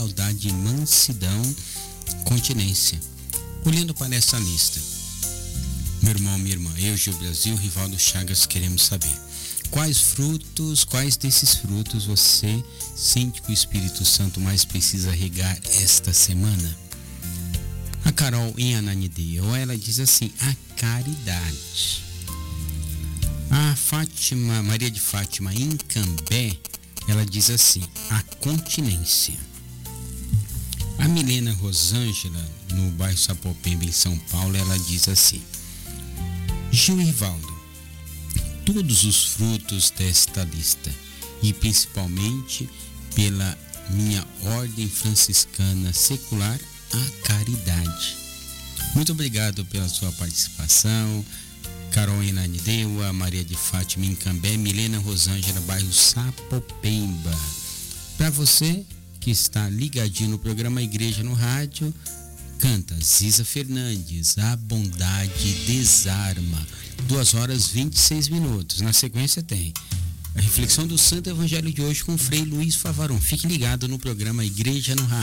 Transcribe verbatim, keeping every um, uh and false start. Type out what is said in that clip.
lealdade, mansidão, continência. Olhando para essa lista, meu irmão, minha irmã, eu, Gil Brasil, Rivaldo Chagas, queremos saber quais frutos, quais desses frutos você sente que o Espírito Santo mais precisa regar esta semana? A Carol em Ananindeua, ela diz assim, a caridade. A Fátima, Maria de Fátima em Cambé, ela diz assim, a continência. A Milena Rosângela, no bairro Sapopemba, em São Paulo, ela diz assim, Gil e Rivaldo, todos os frutos desta lista, e principalmente pela minha ordem franciscana secular, a caridade. Muito obrigado pela sua participação. Carol em Ananindeua, Maria de Fátima em Cambé, Milena Rosângela, bairro Sapopemba. Para você que está ligadinho no programa Igreja no Rádio, canta Ziza Fernandes, A Bondade Desarma, duas horas e vinte e seis minutos. Na sequência tem a reflexão do Santo Evangelho de hoje com o Frei Luiz Favaron. Fique ligado no programa Igreja no Rádio.